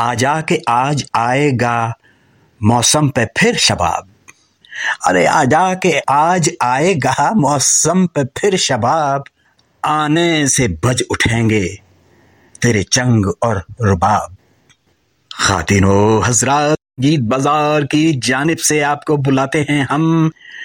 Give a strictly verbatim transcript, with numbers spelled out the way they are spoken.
आजा के आज आएगा मौसम पे फिर शबाब। अरे आजा के आज आएगा मौसम पे फिर शबाब, आने से बज उठेंगे तेरे चंग और रुबाब। खातिनो हजरात, गीत बाजार की जानिब से आपको बुलाते हैं हम